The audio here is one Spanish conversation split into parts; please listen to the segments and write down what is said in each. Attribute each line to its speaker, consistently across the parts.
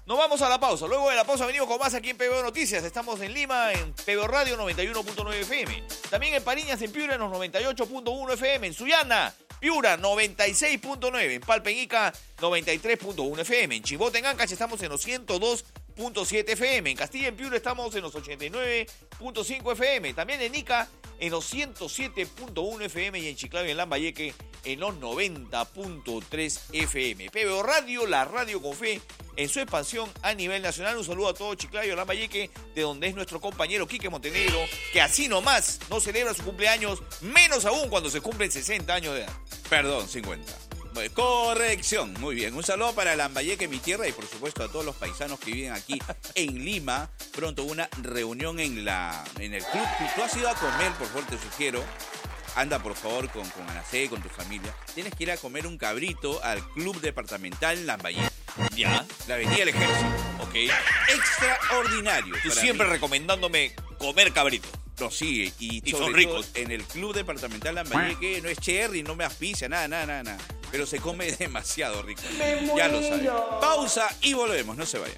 Speaker 1: Nos vamos a la pausa. Luego de la pausa venimos con más aquí en PBO Noticias. Estamos en Lima, en PBO Radio 91.9 FM. También en Pariñas, en Piura, en los 98.1 FM. En Sullana, Piura, 96.9. En Palpeñica, 93.1 FM. En Chimbote, en Ancash, estamos en los 102.7 FM. En Castilla, en Piura, estamos en los 89.5 FM. También en Ica, en los 107.1 FM. Y en Chiclayo y en Lambayeque, en los 90.3 FM. PBO Radio, la radio con fe en su expansión a nivel nacional. Un saludo a todo Chiclayo, Lambayeque, de donde es nuestro compañero Quique Montenegro, que así nomás no celebra su cumpleaños, menos aún cuando se cumplen 60 años de edad.
Speaker 2: Perdón, 50. Corrección, muy bien. Un saludo para Lambayeque, mi tierra, y por supuesto a todos los paisanos que viven aquí en Lima. Pronto una reunión en el club. Tú has ido a comer, por favor, te sugiero. Anda, por favor, con Anacé, con tu familia. Tienes que ir a comer un cabrito al Club Departamental Lambayeque.
Speaker 1: Ya,
Speaker 2: La Avenida del Ejército.
Speaker 1: ok.
Speaker 2: Extraordinario.
Speaker 1: Tú
Speaker 2: para
Speaker 1: siempre
Speaker 2: mí.
Speaker 1: recomendándome comer cabrito.
Speaker 2: No, sí, y
Speaker 1: son
Speaker 2: sobre
Speaker 1: ricos.
Speaker 2: todo en el Club Departamental Lambayeque no es cherry, no me auspicia, nada. Pero se come demasiado rico. Ya lo sabes. Pausa y volvemos, no se vayan.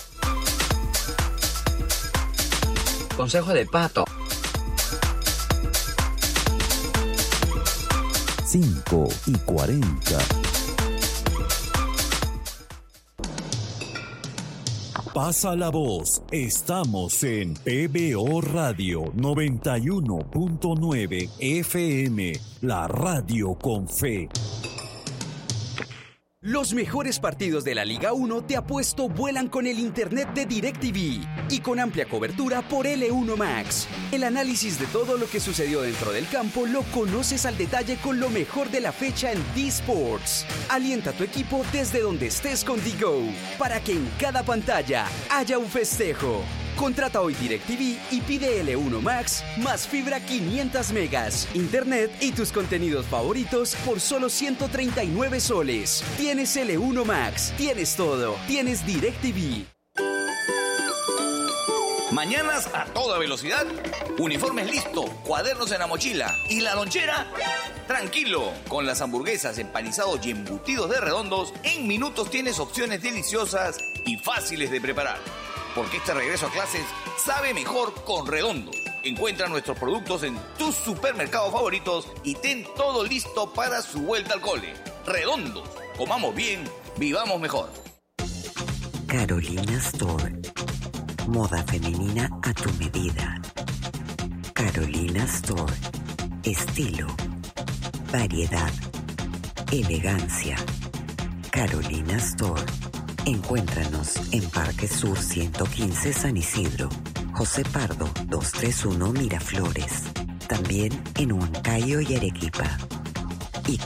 Speaker 3: Consejo de pato.
Speaker 4: 5:40. Pasa la voz. Estamos en PBO Radio 91.9 FM, la radio con fe.
Speaker 5: Los mejores partidos de la Liga 1 te apuesto vuelan con el internet de DirecTV y con amplia cobertura por L1 Max. El análisis de todo lo que sucedió dentro del campo lo conoces al detalle con lo mejor de la fecha en D-Sports. Alienta a tu equipo desde donde estés con DGO para que en cada pantalla haya un festejo. Contrata hoy DirecTV y pide L1 Max más fibra 500 megas, internet y tus contenidos favoritos por solo 139 soles. Tienes L1 Max, tienes todo, tienes DirecTV.
Speaker 1: Mañanas a toda velocidad, uniformes listo, cuadernos en la mochila y la lonchera. Tranquilo, con las hamburguesas, empanizados y embutidos de Redondos, en minutos tienes opciones deliciosas y fáciles de preparar. Porque este regreso a clases sabe mejor con Redondos. Encuentra nuestros productos en tus supermercados favoritos y ten todo listo para su vuelta al cole. Redondos, comamos bien, vivamos mejor.
Speaker 6: Carolina Store. Moda femenina a tu medida. Carolina Store. Estilo, variedad, elegancia. Carolina Store. Encuéntranos en Parque Sur 115 San Isidro, José Pardo 231 Miraflores. También en Huancayo y Arequipa. Y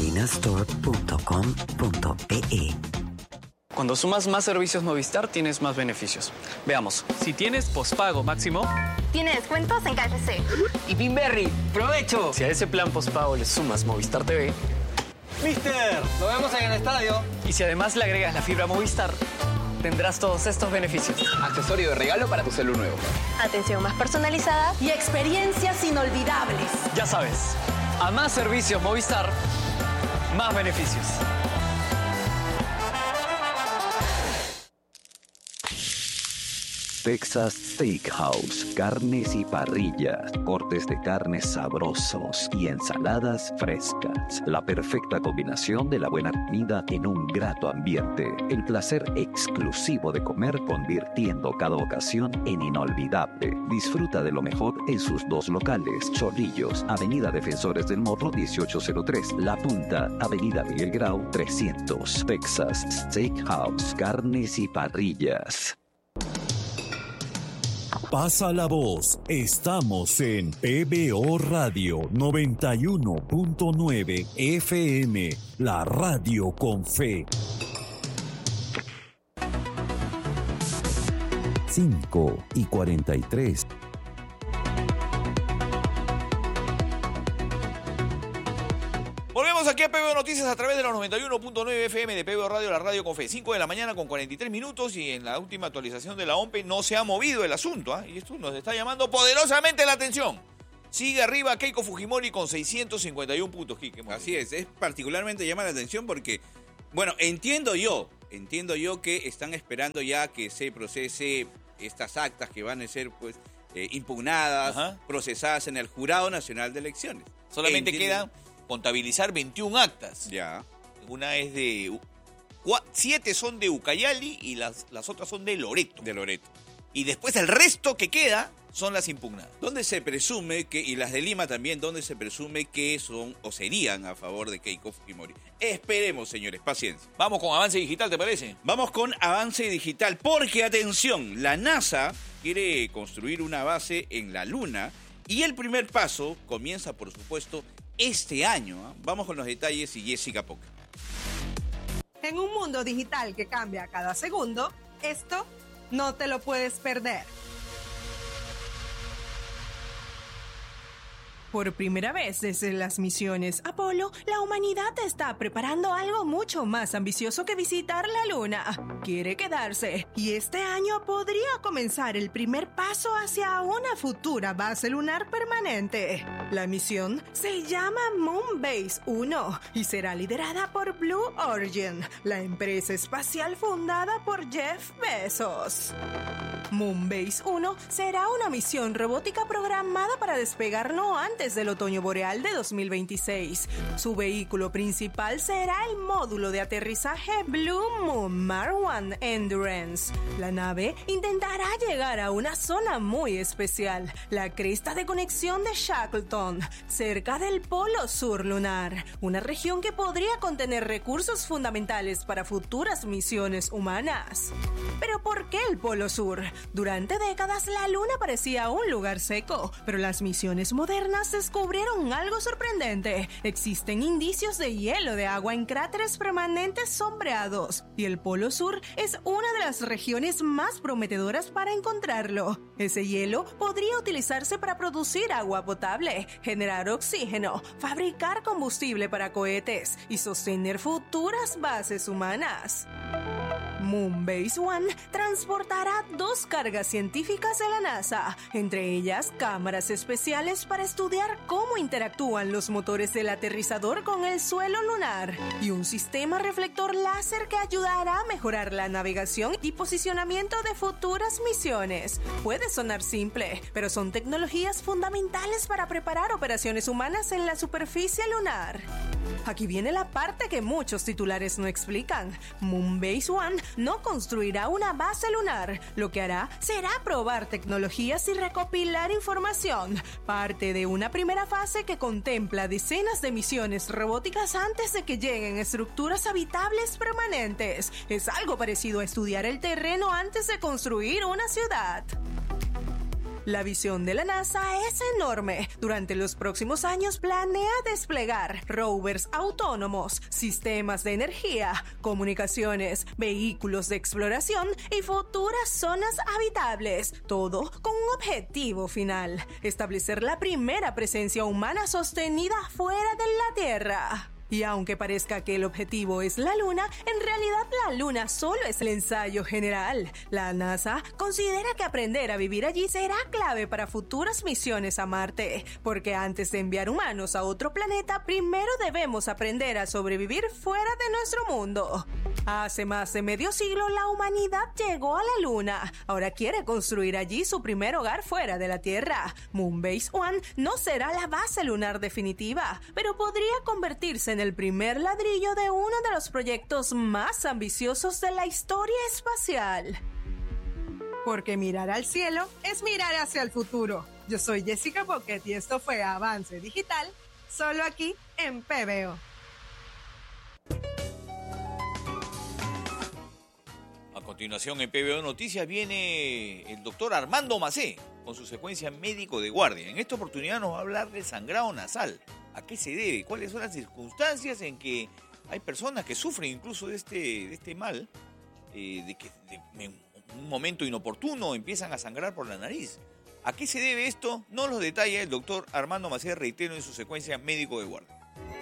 Speaker 6: carolinastore.com.pe.
Speaker 7: Cuando sumas más servicios Movistar, tienes más beneficios. Veamos. Si tienes pospago máximo,
Speaker 8: tiene descuentos en KFC.
Speaker 7: y Pinberry, ¡provecho! Si a ese plan pospago le sumas Movistar TV,
Speaker 9: ¡Mister! ¡Nos vemos en el estadio!
Speaker 7: y si además le agregas la fibra Movistar, tendrás todos estos beneficios.
Speaker 9: Accesorio de regalo para tu celu nuevo.
Speaker 8: Atención más personalizada y experiencias inolvidables.
Speaker 7: Ya sabes, a más servicios Movistar, más beneficios.
Speaker 10: Texas Steakhouse, carnes y parrillas, cortes de carnes sabrosos y ensaladas frescas. La perfecta combinación de la buena comida en un grato ambiente. El placer exclusivo de comer convirtiendo cada ocasión en inolvidable. Disfruta de lo mejor en sus dos locales. Chorrillos, Avenida Defensores del Morro 1803. La Punta, Avenida Miguel Grau 300. Texas Steakhouse, carnes y parrillas.
Speaker 4: Pasa la voz. Estamos en PBO Radio 91.9 FM, la radio con fe. 5:43.
Speaker 1: Volvemos aquí a PBO Noticias a través de los 91.9 FM de PBO Radio, la radio con fe. 5 de la mañana con 43 minutos y en la última actualización de la OMPE no se ha movido el asunto, ¿eh? Y esto nos está llamando poderosamente la atención. Sigue arriba Keiko Fujimori con 651 puntos, Quique.
Speaker 2: Así es particularmente llama la atención porque, bueno, entiendo yo entiendo yo que están esperando ya que se procese estas actas que van a ser pues impugnadas, procesadas en el Jurado Nacional de Elecciones.
Speaker 1: Solamente queda contabilizar 21 actas.
Speaker 2: Ya.
Speaker 1: Una es de... 7 son de Ucayali y las otras son de Loreto.
Speaker 2: De Loreto.
Speaker 1: Y después el resto que queda son las impugnadas.
Speaker 2: ¿Dónde se presume que, y las de Lima también, dónde se presume que son o serían a favor de Keiko Fujimori? Esperemos, señores, paciencia.
Speaker 1: Vamos con avance digital, ¿te parece?
Speaker 2: Vamos con avance digital, porque atención, la NASA quiere construir una base en la Luna y el primer paso comienza, por supuesto, este año. Vamos con los detalles y Jessica Poca.
Speaker 11: En un mundo digital que cambia cada segundo, esto no te lo puedes perder. Por primera vez desde las misiones Apolo, la humanidad está preparando algo mucho más ambicioso que visitar la Luna. Quiere quedarse, y este año podría comenzar el primer paso hacia una futura base lunar permanente. La misión se llama Moonbase 1 y será liderada por Blue Origin, la empresa espacial fundada por Jeff Bezos. Moonbase 1 será una misión robótica programada para despegar no antes del otoño boreal de 2026. Su vehículo principal será el módulo de aterrizaje Blue Moon Mark I Endurance. La nave intentará llegar a una zona muy especial, la cresta de conexión de Shackleton, cerca del polo sur lunar, una región que podría contener recursos fundamentales para futuras misiones humanas. ¿Pero por qué el polo sur? Durante décadas la Luna parecía un lugar seco, pero las misiones modernas descubrieron algo sorprendente. Existen indicios de hielo de agua en cráteres permanentes sombreados, y el polo sur es una de las regiones más prometedoras para encontrarlo. Ese hielo podría utilizarse para producir agua potable, generar oxígeno, fabricar combustible para cohetes y sostener futuras bases humanas. Moonbase 1 transportará 2 cargas científicas de la NASA, entre ellas cámaras especiales para estudiar cómo interactúan los motores del aterrizador con el suelo lunar, y un sistema reflector láser que ayudará a mejorar la navegación y posicionamiento de futuras misiones. Puede sonar simple, pero son tecnologías fundamentales para preparar operaciones humanas en la superficie lunar. Aquí viene la parte que muchos titulares no explican. Moonbase 1 no construirá una base lunar. Lo que hará será probar tecnologías y recopilar información. Parte de una primera fase que contempla decenas de misiones robóticas antes de que lleguen estructuras habitables permanentes. Es algo parecido a estudiar el terreno antes de construir una ciudad. La visión de la NASA es enorme. Durante los próximos años planea desplegar rovers autónomos, sistemas de energía, comunicaciones, vehículos de exploración y futuras zonas habitables. Todo con un objetivo final: establecer la primera presencia humana sostenida fuera de la Tierra. Y aunque parezca que el objetivo es la Luna, en realidad la Luna solo es el ensayo general. La NASA considera que aprender a vivir allí será clave para futuras misiones a Marte, porque antes de enviar humanos a otro planeta, primero debemos aprender a sobrevivir fuera de nuestro mundo. Hace más de medio siglo, la humanidad llegó a la Luna. Ahora quiere construir allí su primer hogar fuera de la Tierra. Moonbase 1 no será la base lunar definitiva, pero podría convertirse en el primer ladrillo de uno de los proyectos más ambiciosos de la historia espacial. Porque mirar al cielo es mirar hacia el futuro. Yo soy Jessica Pocket y esto fue Avance Digital, solo aquí en PBO.
Speaker 1: A continuación en PBO Noticias viene el doctor Armando Macé con su secuencia médico de guardia. En esta oportunidad nos va a hablar del sangrado nasal. ¿A qué se debe? ¿Cuáles son las circunstancias en que hay personas que sufren incluso de este mal? De que en un momento inoportuno empiezan a sangrar por la nariz. ¿A qué se debe esto? Nos lo detalla el doctor Armando Macé, reitero, en su secuencia médico de guardia.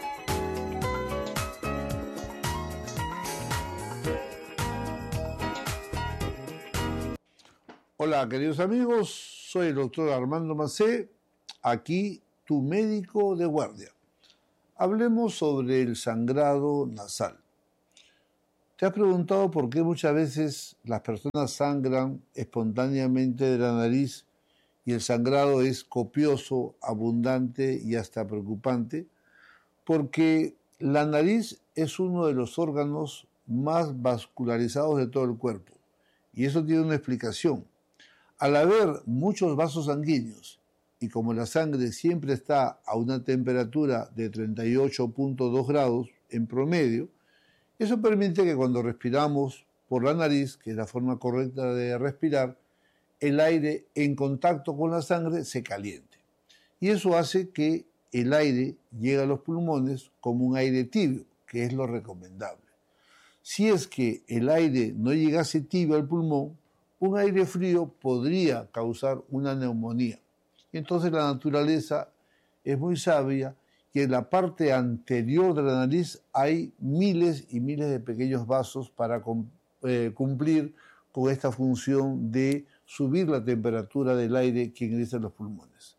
Speaker 12: Hola, queridos amigos, soy el doctor Armando Macé, aquí tu médico de guardia. Hablemos sobre el sangrado nasal. ¿Te has preguntado por qué muchas veces las personas sangran espontáneamente de la nariz y el sangrado es copioso, abundante y hasta preocupante? Porque la nariz es uno de los órganos más vascularizados de todo el cuerpo. Y eso tiene una explicación. Al haber muchos vasos sanguíneos, y como la sangre siempre está a una temperatura de 38.2 grados en promedio, eso permite que cuando respiramos por la nariz, que es la forma correcta de respirar, el aire en contacto con la sangre se caliente. Y eso hace que el aire llegue a los pulmones como un aire tibio, que es lo recomendable. Si es que el aire no llegase tibio al pulmón, un aire frío podría causar una neumonía. Y entonces la naturaleza es muy sabia y en la parte anterior de la nariz hay miles y miles de pequeños vasos para cumplir con esta función de subir la temperatura del aire que ingresa en los pulmones.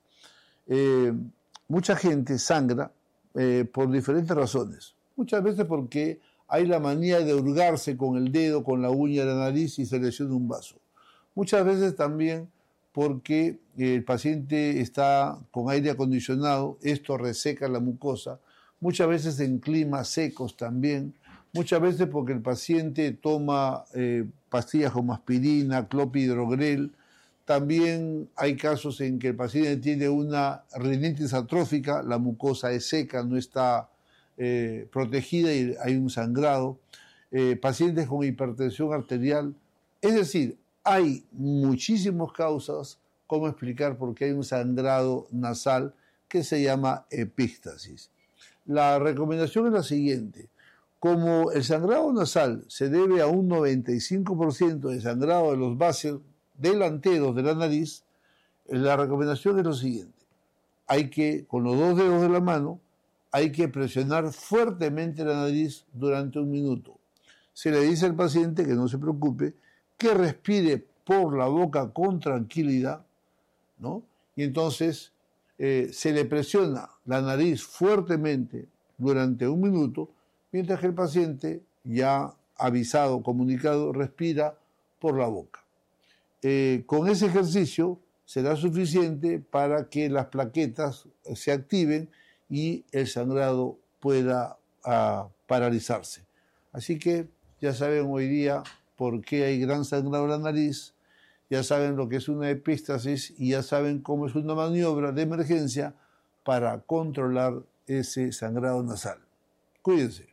Speaker 12: Mucha gente sangra por diferentes razones. Muchas veces porque hay la manía de hurgarse con el dedo, con la uña de la nariz y se lesiona un vaso. Muchas veces también porque el paciente está con aire acondicionado, esto reseca la mucosa. Muchas veces en climas secos también. Muchas veces porque el paciente toma pastillas como aspirina, clopidogrel. También hay casos en que el paciente tiene una rinitis atrófica, la mucosa es seca, no está protegida y hay un sangrado. Pacientes con hipertensión arterial. Es decir, hay muchísimas causas cómo explicar por qué hay un sangrado nasal que se llama epístasis. La recomendación es la siguiente. Como el sangrado nasal se debe a un 95% de sangrado de los vasos delanteros de la nariz, la recomendación es lo siguiente. Hay que, con los dos dedos de la mano, hay que presionar fuertemente la nariz durante 1 minuto. Se le dice al paciente que no se preocupe, que respire por la boca con tranquilidad, ¿no? Y entonces se le presiona la nariz fuertemente durante 1 minuto, mientras que el paciente, ya avisado, comunicado, respira por la boca. Con ese ejercicio será suficiente para que las plaquetas se activen y el sangrado pueda paralizarse. Así que ya saben hoy día por qué hay gran sangrado en la nariz, ya saben lo que es una epístasis y ya saben cómo es una maniobra de emergencia para controlar ese sangrado nasal. Cuídense.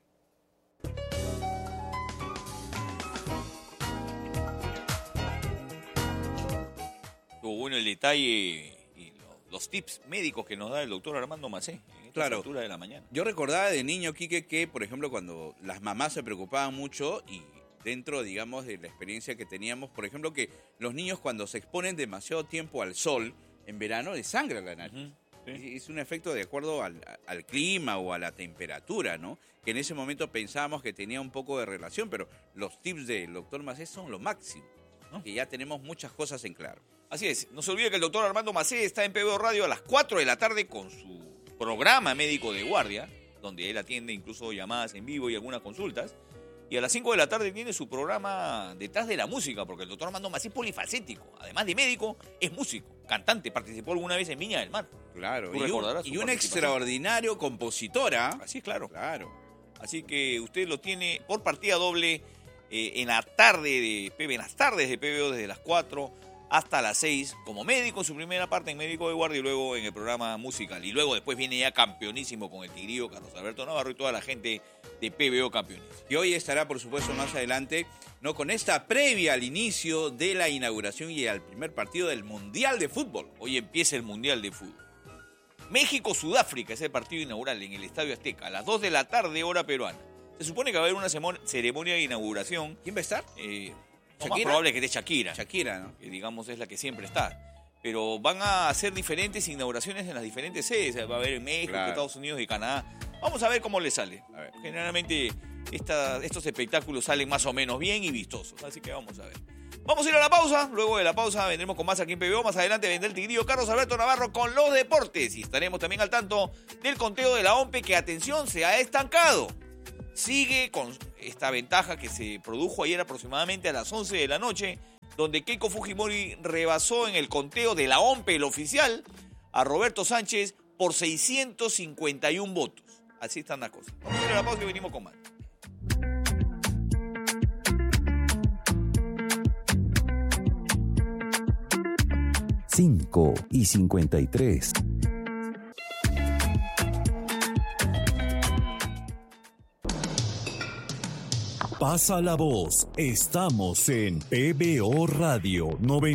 Speaker 1: Estuvo bueno el detalle y los tips médicos que nos da el doctor Armando Macé en esta altura de la mañana.
Speaker 2: Yo recordaba de niño, Quique, que, por ejemplo, cuando las mamás se preocupaban mucho y dentro, digamos, de la experiencia que teníamos, por ejemplo, que los niños cuando se exponen demasiado tiempo al sol, en verano les sangra la nariz. Sí. Es un efecto de acuerdo al clima o a la temperatura, ¿no? Que en ese momento pensábamos que tenía un poco de relación, pero los tips del doctor Macé son lo máximo, ¿no? Que ya tenemos muchas cosas en claro.
Speaker 1: Así es, no se olvide que el doctor Armando Macé está en PBO Radio a las 4 de la tarde con su programa médico de guardia, donde él atiende incluso llamadas en vivo y algunas consultas. Y a las 5 de la tarde tiene su programa Detrás de la Música, porque el doctor Armando Macé es polifacético. Además de médico, es músico, cantante, participó alguna vez en Viña del Mar.
Speaker 2: Claro, y un extraordinario compositor, ¿ah?
Speaker 1: Así es, claro. Así que usted lo tiene por partida doble en la tarde de PB, en las tardes de PBO desde las 4 hasta las 6 como médico en su primera parte en médico de guardia y luego en el programa musical. Y luego después viene ya campeonísimo con el Tigrillo, Carlos Alberto Navarro y toda la gente de PBO Campeones.
Speaker 2: Y hoy estará, por supuesto, más adelante, ¿no? Con esta previa al inicio de la inauguración y al primer partido del Mundial de Fútbol.
Speaker 1: Hoy empieza el Mundial de Fútbol. México-Sudáfrica es el partido inaugural en el Estadio Azteca, a las 2 de la tarde, hora peruana. Se supone que va a haber una ceremonia de inauguración.
Speaker 2: ¿Quién va a estar?
Speaker 1: Lo más probable es que esté Shakira.
Speaker 2: Shakira, ¿no?
Speaker 1: Que digamos es la que siempre está. Pero van a hacer diferentes inauguraciones en las diferentes sedes. Va a haber en México, claro, Estados Unidos y Canadá. Vamos a ver cómo le sale. A ver. Generalmente estos espectáculos salen más o menos bien y vistosos. Así que vamos a ver. Vamos a ir a la pausa. Luego de la pausa vendremos con más aquí en PBO. Más adelante vendrá el Tigrillo Carlos Alberto Navarro con los deportes. Y estaremos también al tanto del conteo de la OMPE que, atención, se ha estancado. sigue con esta ventaja que se produjo ayer aproximadamente a las 11 de la noche, donde Keiko Fujimori rebasó en el conteo de la OMPE, el oficial, a Roberto Sánchez por 651 votos. Así están las cosas. Vamos a hacer la pausa y venimos con más.
Speaker 4: Cinco y 53. Pasa la voz. Estamos en PBO Radio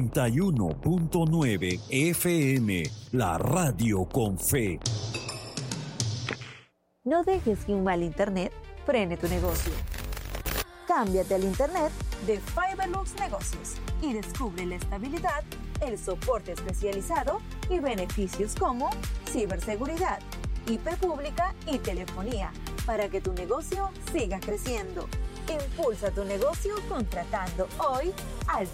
Speaker 4: 91.9 FM, la radio con fe.
Speaker 13: No dejes que un mal internet frene tu negocio. Cámbiate al internet de Fiberlux Negocios y descubre la estabilidad, el soporte especializado y beneficios como ciberseguridad, IP pública y telefonía para que tu negocio siga creciendo. Impulsa tu negocio contratando hoy al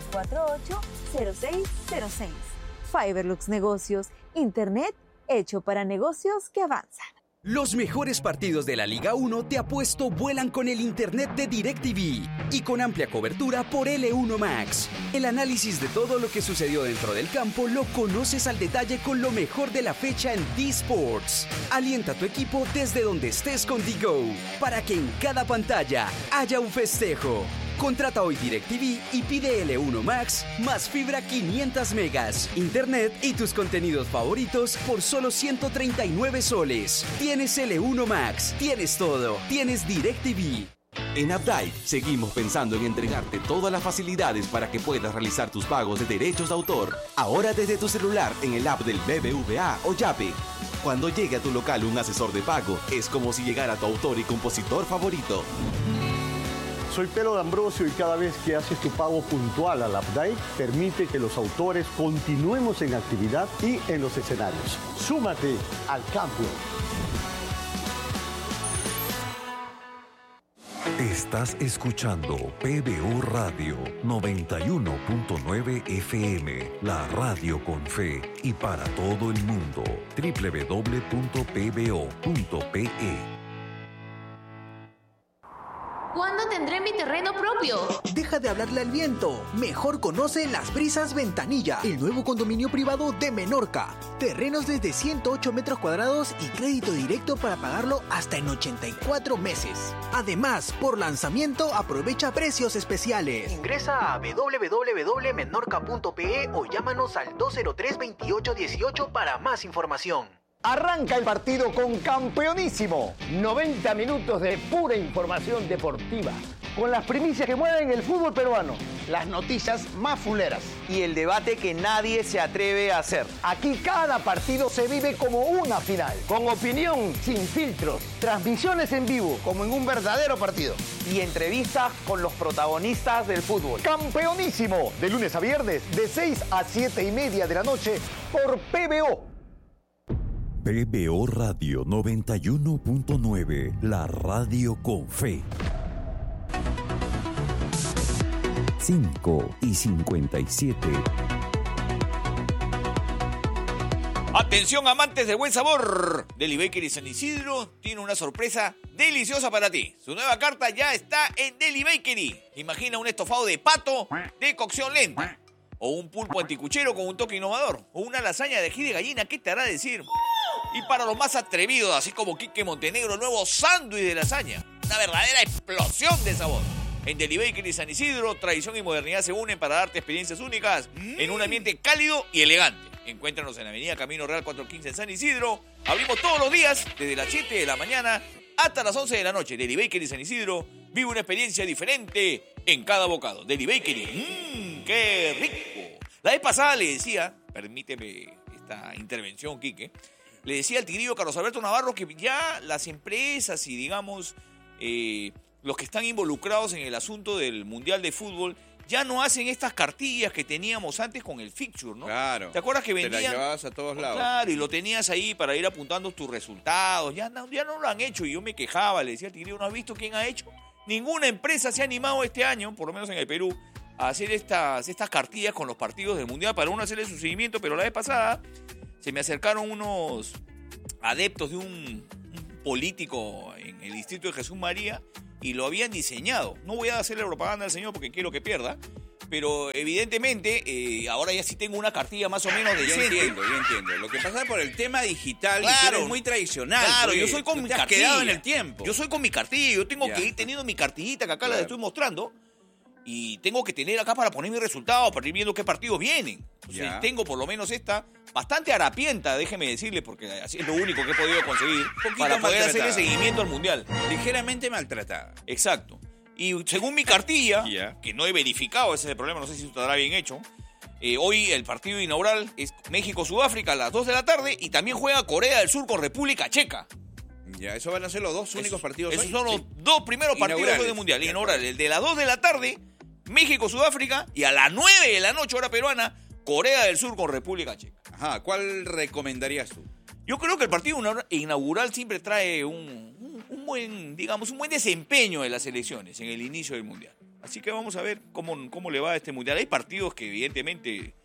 Speaker 13: 748-0606. Fiberlux Negocios, internet hecho para negocios que avanzan.
Speaker 5: Los mejores partidos de la Liga 1 te apuesto vuelan con el internet de DirecTV y con amplia cobertura por L1 Max. El análisis de todo lo que sucedió dentro del campo lo conoces al detalle con lo mejor de la fecha en D-Sports. Alienta a tu equipo desde donde estés con DGO para que en cada pantalla haya un festejo. Contrata hoy DirecTV y pide L1 Max más fibra 500 megas, internet y tus contenidos favoritos por solo 139 soles. Tienes L1 Max, tienes todo, tienes DirecTV.
Speaker 14: En Updike seguimos pensando en entregarte todas las facilidades para que puedas realizar tus pagos de derechos de autor. Ahora desde tu celular en el app del BBVA o Yape. Cuando llegue a tu local un asesor de pago, es como si llegara tu autor y compositor favorito.
Speaker 15: Soy Pedro D'Ambrosio y cada vez que haces tu pago puntual al Updike, permite que los autores continuemos en actividad y en los escenarios. Súmate al cambio.
Speaker 4: Estás escuchando PBO Radio 91.9 FM, la radio con fe y para todo el mundo. www.pbo.pe.
Speaker 16: ¿Cuándo tendré mi terreno propio?
Speaker 17: Deja de hablarle al viento. Mejor conoce Las Brisas Ventanilla, el nuevo condominio privado de Menorca. Terrenos desde 108 metros cuadrados y crédito directo para pagarlo hasta en 84 meses. Además, por lanzamiento, aprovecha precios especiales. Ingresa a www.menorca.pe o llámanos al 203-2818 para más información.
Speaker 18: Arranca el partido con Campeonísimo. 90 minutos de pura información deportiva. Con las primicias que mueven el fútbol peruano. Las noticias más fuleras.
Speaker 19: Y el debate que nadie se atreve a hacer.
Speaker 18: Aquí cada partido se vive como una final. Con opinión sin filtros. Transmisiones en vivo como en un verdadero partido.
Speaker 19: Y entrevistas con los protagonistas del fútbol.
Speaker 18: Campeonísimo. De lunes a viernes de 6 a 7:30 de la noche por PBO.
Speaker 4: PBO Radio 91.9, la radio con fe. 5 y 57.
Speaker 1: Atención, amantes del buen sabor. Deli Bakery San Isidro tiene una sorpresa deliciosa para ti. Su nueva carta ya está en Deli Bakery. Imagina un estofado de pato de cocción lenta. O un pulpo anticuchero con un toque innovador. O una lasaña de ají de gallina. ¿Qué te hará decir? Y para los más atrevidos, así como Quique Montenegro, el nuevo sándwich de lasaña. Una verdadera explosión de sabor. En Deli Bakery San Isidro, tradición y modernidad se unen para darte experiencias únicas en un ambiente cálido y elegante. Encuéntranos en la avenida Camino Real 415 en San Isidro. Abrimos todos los días, desde las 7 de la mañana hasta las 11 de la noche. Deli Bakery San Isidro vive una experiencia diferente en cada bocado. Deli Bakery, ¡qué rico! La vez pasada le decía, permíteme esta intervención, Quique, le decía al tigrillo Carlos Alberto Navarro que ya las empresas y, digamos, los que están involucrados en el asunto del Mundial de Fútbol ya no hacen estas cartillas que teníamos antes con el fixture, ¿no?
Speaker 2: Claro.
Speaker 1: ¿Te acuerdas que vendían?
Speaker 2: Te las llevabas a todos lados.
Speaker 1: Claro, y lo tenías ahí para ir apuntando tus resultados. Ya no lo han hecho y yo me quejaba, le decía al tigrillo, ¿no has visto quién ha hecho? Ninguna empresa se ha animado este año, por lo menos en el Perú, a hacer estas cartillas con los partidos del Mundial para uno hacerle su seguimiento, pero la vez pasada se me acercaron unos adeptos de un político en el distrito de Jesús María y lo habían diseñado. No voy a hacerle propaganda al señor porque quiero que pierda, pero evidentemente ahora ya sí tengo una cartilla más o menos decente.
Speaker 2: Yo entiendo. Lo que pasa por el tema digital,
Speaker 1: claro,
Speaker 2: y tú eres muy tradicional.
Speaker 1: Claro,
Speaker 2: pues,
Speaker 1: yo soy con mi
Speaker 2: te has
Speaker 1: cartilla.
Speaker 2: quedado en el tiempo.
Speaker 1: Yo soy con mi cartilla, yo tengo
Speaker 2: Ya.
Speaker 1: que ir teniendo mi cartillita que acá la
Speaker 2: Claro.
Speaker 1: estoy mostrando. Y tengo que tener acá para poner mis resultados, para ir viendo qué partidos vienen. Entonces
Speaker 2: Ya.
Speaker 1: tengo por lo menos esta, bastante harapienta, déjeme decirle, porque así es lo único que he podido conseguir para poder hacerle
Speaker 2: maltratada.
Speaker 1: seguimiento al Mundial.
Speaker 2: Ligeramente maltratada.
Speaker 1: Exacto. Y según mi cartilla,
Speaker 2: Ya.
Speaker 1: que no he verificado, ese es el problema, no sé si estará bien hecho, hoy el partido inaugural es México-Sudáfrica a las 2 de la tarde y también juega Corea del Sur con República Checa.
Speaker 2: Ya, esos van a ser los dos únicos partidos
Speaker 1: Esos
Speaker 2: hoy.
Speaker 1: son los
Speaker 2: Sí.
Speaker 1: dos primeros partidos
Speaker 2: Inaugurales.
Speaker 1: del Mundial.
Speaker 2: De
Speaker 1: Inaugurales. El de las 2 de la tarde, México-Sudáfrica, y a las 9 de la noche, hora peruana, Corea del Sur con República Checa.
Speaker 2: Ajá, ¿cuál recomendarías tú?
Speaker 1: Yo creo que el partido inaugural siempre trae un buen, digamos, un buen desempeño de las elecciones en el inicio del Mundial. Así que vamos a ver cómo le va a este Mundial. Hay partidos que evidentemente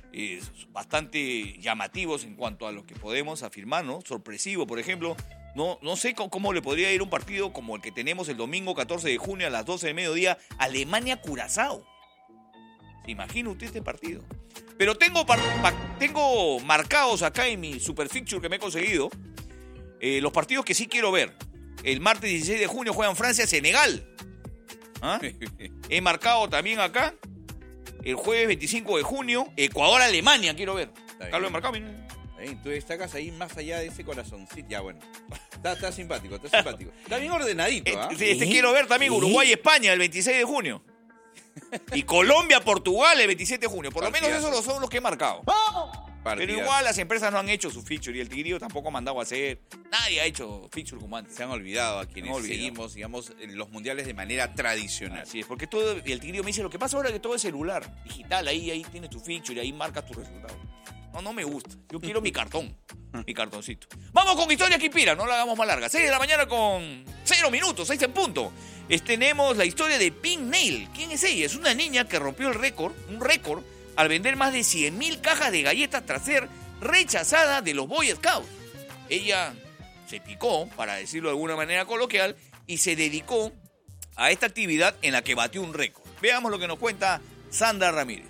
Speaker 1: bastante llamativos en cuanto a lo que podemos afirmar, ¿no? Sorpresivo, por ejemplo. No sé cómo le podría ir un partido como el que tenemos el domingo 14 de junio a las 12 de mediodía, Alemania-Curazao. ¿Se imagina usted este partido? Pero tengo marcados acá en mi super fixture que me he conseguido los partidos que sí quiero ver. El martes 16 de junio juegan Francia-Senegal. ¿Ah? He marcado también acá el jueves 25 de junio Ecuador-Alemania, quiero ver. Acá lo he marcado, miren.
Speaker 2: Tú destacas ahí más allá de ese corazoncito. Ya, bueno. Está simpático, está simpático. Está bien ordenadito, ¿ah?
Speaker 1: Quiero ver también Uruguay-España el 26 de junio. Y Colombia-Portugal el 27 de junio. Por lo menos esos son los que he marcado. Pero igual las empresas no han hecho su feature y el Tigrillo tampoco ha mandado a hacer. Nadie ha hecho feature como antes.
Speaker 2: Se han olvidado a quienes seguimos, digamos, en los mundiales de manera tradicional.
Speaker 1: Así es, porque todo, y el Tigrillo me dice, lo que pasa ahora es que todo es celular, digital, ahí tienes tu feature y ahí marcas tus resultados. No me gusta. Yo quiero mi cartón, mi cartoncito. Vamos con historias que inspiran, no la hagamos más larga. 6 de la mañana con 0 minutos, 6 en punto. Tenemos la historia de Pink Nail. ¿Quién es ella? Es una niña que rompió un récord, al vender más de 100.000 cajas de galletas tras ser rechazada de los Boy Scouts. Ella se picó, para decirlo de alguna manera coloquial, y se dedicó a esta actividad en la que batió un récord. Veamos lo que nos cuenta Sandra Ramírez.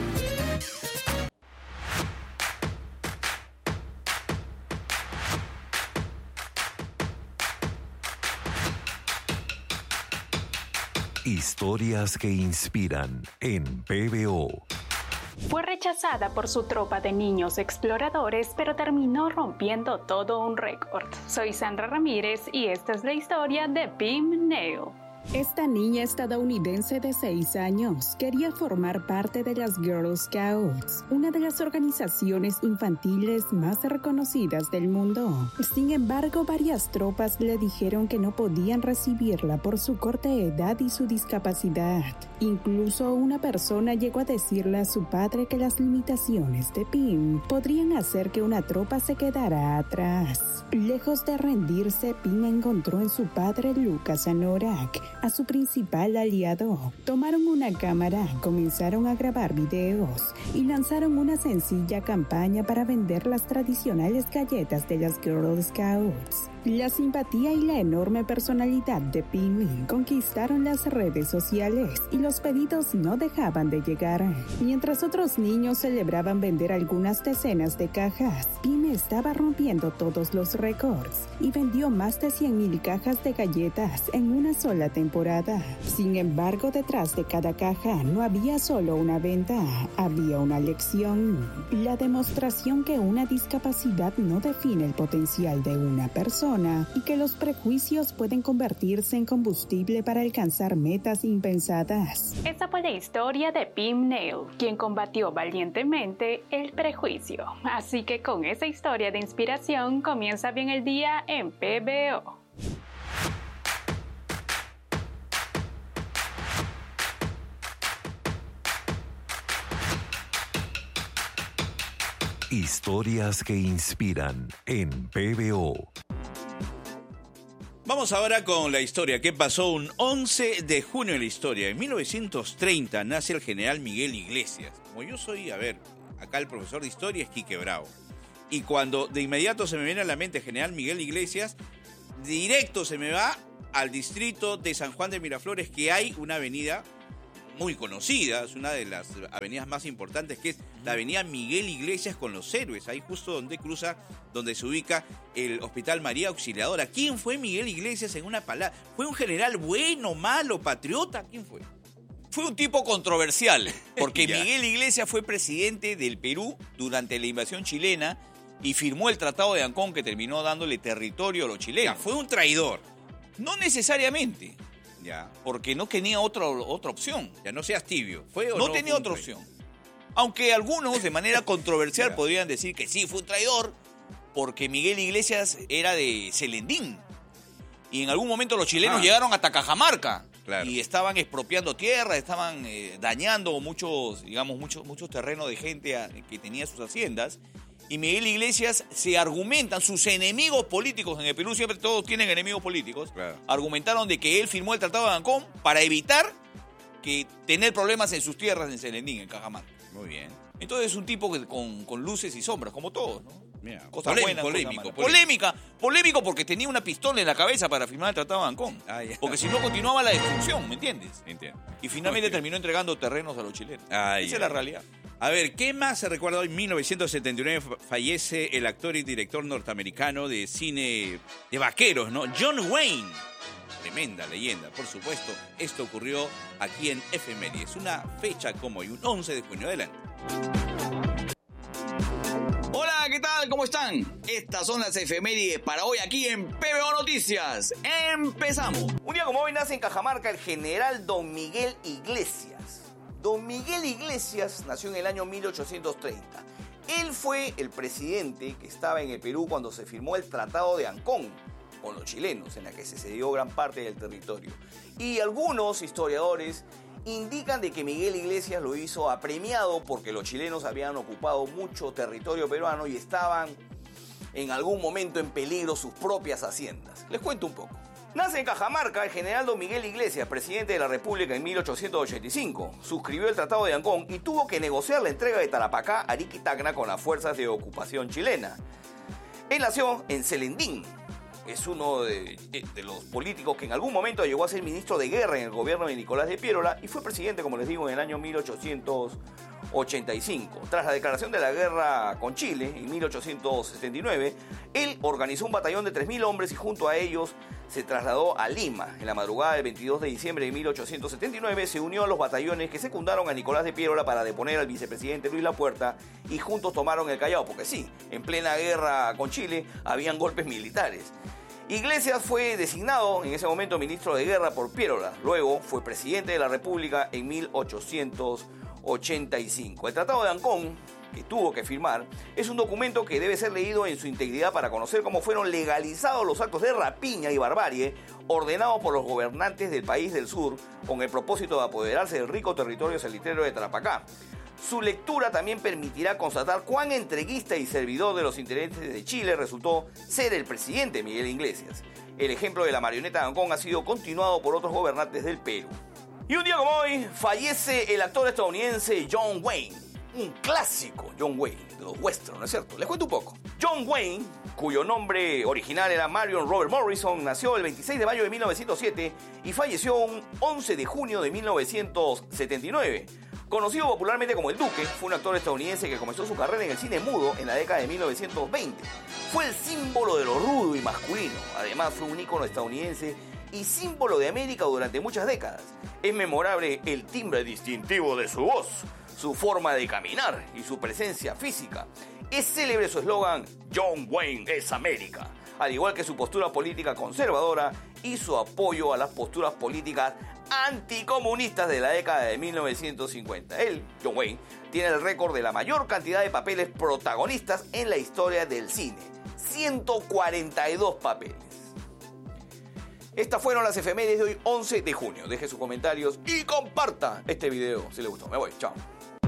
Speaker 4: Historias que inspiran en PBO.
Speaker 20: Fue rechazada por su tropa de niños exploradores, pero terminó rompiendo todo un récord. Soy Sandra Ramírez y esta es la historia de Pink Nail.
Speaker 21: Esta niña estadounidense de 6 años quería formar parte de las Girl Scouts, una de las organizaciones infantiles más reconocidas del mundo. Sin embargo, varias tropas le dijeron que no podían recibirla por su corta edad y su discapacidad. Incluso una persona llegó a decirle a su padre que las limitaciones de Pink podrían hacer que una tropa se quedara atrás. Lejos de rendirse, Pink encontró en su padre Lucas Anorak a su principal aliado. Tomaron una cámara, comenzaron a grabar videos y lanzaron una sencilla campaña para vender las tradicionales galletas de las Girl Scouts. La simpatía y la enorme personalidad de Pink conquistaron las redes sociales y los pedidos no dejaban de llegar. Mientras otros niños celebraban vender algunas decenas de cajas, Pink estaba rompiendo todos los récords y vendió más de 100.000 cajas de galletas en una sola temporada. Sin embargo, detrás de cada caja no había solo una venta, había una lección. La demostración que una discapacidad no define el potencial de una persona y que los prejuicios pueden convertirse en combustible para alcanzar metas impensadas.
Speaker 20: Esta fue la historia de Pink Nail, quien combatió valientemente el prejuicio. Así que con esa historia de inspiración comienza bien el día en PBO.
Speaker 4: Historias que inspiran en PBO.
Speaker 2: Vamos ahora con la historia. ¿Qué pasó un 11 de junio en la historia? En 1930 nace el general Miguel Iglesias. Como yo soy, acá el profesor de historia es Quique Bravo. Y cuando de inmediato se me viene a la mente general Miguel Iglesias, directo se me va al distrito de San Juan de Miraflores, que hay una avenida muy conocida, es una de las avenidas más importantes, que es la avenida Miguel Iglesias con los Héroes, ahí justo donde se ubica el Hospital María Auxiliadora. ¿Quién fue Miguel Iglesias en una palabra? ¿Fue un general bueno, malo, patriota? ¿Quién fue?
Speaker 1: Fue un tipo controversial, porque Miguel Iglesias fue presidente del Perú durante la invasión chilena y firmó el Tratado de Ancón que terminó dándole territorio a los chilenos.
Speaker 2: Fue un traidor.
Speaker 1: No necesariamente.
Speaker 2: Ya.
Speaker 1: Porque no tenía otra opción.
Speaker 2: Ya no seas tibio. ¿Fue o
Speaker 1: no
Speaker 2: no
Speaker 1: tenía
Speaker 2: fue
Speaker 1: otra opción. Aunque algunos de manera controversial podrían decir que sí fue un traidor porque Miguel Iglesias era de Celendín. Y en algún momento los chilenos llegaron hasta Cajamarca. Claro. Y estaban expropiando tierras, estaban dañando muchos terrenos de gente que tenía sus haciendas. Y Miguel Iglesias se argumentan, sus enemigos políticos en el Perú, siempre todos tienen enemigos políticos, argumentaron de que él firmó el Tratado de Ancón para evitar tener problemas en sus tierras en Celendín, en Cajamarca.
Speaker 2: Muy bien.
Speaker 1: Entonces es un tipo con luces y sombras, como todos, ¿no?
Speaker 2: Mira,
Speaker 1: cosas buenas, polémico porque tenía una pistola en la cabeza para firmar el Tratado de Ancón. Porque si no continuaba la destrucción, ¿me entiendes?
Speaker 2: Entiendo.
Speaker 1: Y finalmente terminó entregando terrenos a los chilenos. Esa es la realidad.
Speaker 2: A ver, ¿qué más se recuerda hoy? En 1979 fallece el actor y director norteamericano de cine de vaqueros, ¿no? John Wayne. Tremenda leyenda, por supuesto. Esto ocurrió aquí en Efemérides. Una fecha como hoy, un 11 de junio. Adelante.
Speaker 1: Hola, ¿qué tal? ¿Cómo están? Estas son las efemérides para hoy aquí en PBO Noticias. ¡Empezamos! Un día como hoy nace en Cajamarca el general Don Miguel Iglesias. Don Miguel Iglesias nació en el año 1830. Él fue el presidente que estaba en el Perú cuando se firmó el Tratado de Ancón con los chilenos, en la que se cedió gran parte del territorio. Y algunos historiadores indican de que Miguel Iglesias lo hizo apremiado porque los chilenos habían ocupado mucho territorio peruano y estaban en algún momento en peligro sus propias haciendas. Les cuento un poco. Nace en Cajamarca el general Don Miguel Iglesias, presidente de la República en 1885. Suscribió el Tratado de Ancón y tuvo que negociar la entrega de Tarapacá, Arica y Tacna con las fuerzas de ocupación chilena. Él nació en Celendín. Es uno de los políticos que en algún momento llegó a ser ministro de guerra en el gobierno de Nicolás de Piérola y fue presidente, como les digo, en el año 1885. Tras la declaración de la guerra con Chile en 1879, él organizó un batallón de 3.000 hombres y junto a ellos se trasladó a Lima. En la madrugada del 22 de diciembre de 1879 se unió a los batallones que secundaron a Nicolás de Piérola para deponer al vicepresidente Luis Lapuerta y juntos tomaron el Callao, porque sí, en plena guerra con Chile habían golpes militares. Iglesias fue designado en ese momento ministro de guerra por Piérola, luego fue presidente de la República en 1885. El Tratado de Ancón, que tuvo que firmar, es un documento que debe ser leído en su integridad para conocer cómo fueron legalizados los actos de rapiña y barbarie ordenados por los gobernantes del país del sur con el propósito de apoderarse del rico territorio salitrero de Tarapacá. Su lectura también permitirá constatar cuán entreguista y servidor de los intereses de Chile resultó ser el presidente Miguel Iglesias. El ejemplo de la marioneta de Ancón ha sido continuado por otros gobernantes del Perú. Y un día como hoy fallece el actor estadounidense John Wayne. Un clásico John Wayne, de los westerns, ¿no es cierto? Les cuento un poco. John Wayne, cuyo nombre original era Marion Robert Morrison, nació el 26 de mayo de 1907 y falleció un 11 de junio de 1979. Conocido popularmente como El Duque, fue un actor estadounidense que comenzó su carrera en el cine mudo en la década de 1920. Fue el símbolo de lo rudo y masculino. Además, fue un ícono estadounidense y símbolo de América durante muchas décadas. Es memorable el timbre distintivo de su voz, su forma de caminar y su presencia física. Es célebre su eslogan "John Wayne es América", al igual que su postura política conservadora y su apoyo a las posturas políticas anticomunistas de la década de 1950. Él, John Wayne, tiene el récord de la mayor cantidad de papeles protagonistas en la historia del cine. 142 papeles. Estas fueron las efemérides de hoy, 11 de junio. Deje sus comentarios y comparta este video si le gustó. Me voy, chao.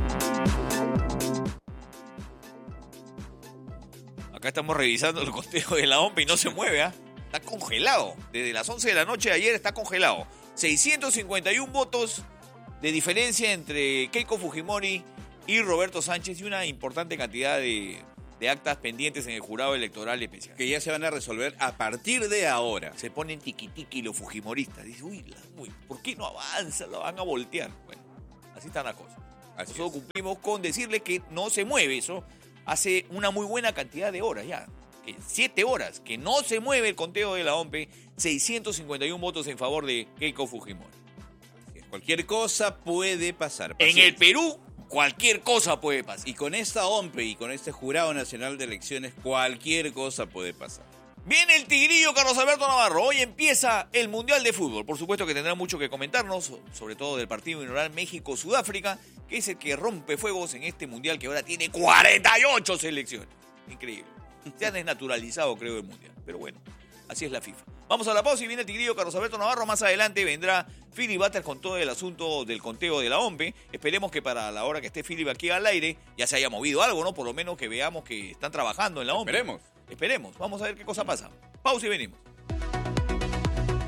Speaker 1: Acá estamos revisando el conteo de la OMP y no se mueve, ¿ah? Está congelado. Desde las 11 de la noche de ayer está congelado. 651 votos de diferencia entre Keiko Fujimori y Roberto Sánchez y una importante cantidad de de actas pendientes en el jurado electoral especial.
Speaker 2: Que ya se van a resolver a partir de ahora.
Speaker 1: Se ponen tiquitiqui los fujimoristas. Dicen, uy, ¿por qué no avanza? Lo van a voltear. Bueno, así están las cosas. Nosotros cumplimos con decirle que no se mueve eso hace una muy buena cantidad de horas ya. 7 horas que no se mueve el conteo de la OMPE, 651 votos en favor de Keiko Fujimori.
Speaker 2: Cualquier cosa puede pasar.
Speaker 1: En el Perú, cualquier cosa puede pasar.
Speaker 2: Y con esta OMPE y con este Jurado Nacional de Elecciones, cualquier cosa puede pasar.
Speaker 1: Viene el tigrillo Carlos Alberto Navarro. Hoy empieza el Mundial de Fútbol. Por supuesto que tendrá mucho que comentarnos, sobre todo del partido inaugural México-Sudáfrica, que es el que rompe fuegos en este Mundial que ahora tiene 48 selecciones. Increíble. Se ha desnaturalizado, creo, el Mundial. Pero bueno, así es la FIFA. Vamos a la pausa y viene el tigrillo Carlos Alberto Navarro. Más adelante vendrá Philip Butters con todo el asunto del conteo de la OMPE. Esperemos que para la hora que esté Philip aquí al aire ya se haya movido algo, ¿no? Por lo menos que veamos que están trabajando en la OMPE. Esperemos. Vamos a ver qué cosa pasa. Pausa y venimos.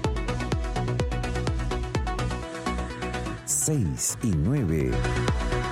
Speaker 4: 6 y 9.